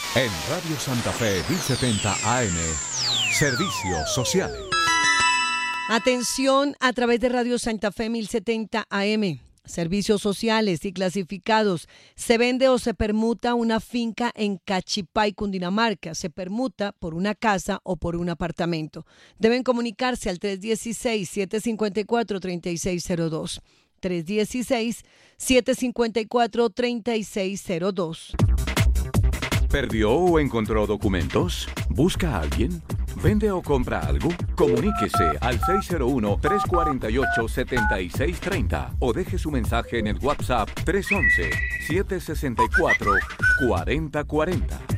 En Radio Santa Fe 1070 AM, Servicios Sociales. Atención a través de Radio Santa Fe 1070 AM, Servicios Sociales y Clasificados. Se vende o se permuta una finca en Cachipay, Cundinamarca. Se permuta por una casa o por un apartamento. Deben comunicarse al 316-754-3602. 316-754-3602. ¿Perdió o encontró documentos? ¿Busca a alguien? ¿Vende o compra algo? Comuníquese al 601-348-7630 o deje su mensaje en el WhatsApp 311-764-4040.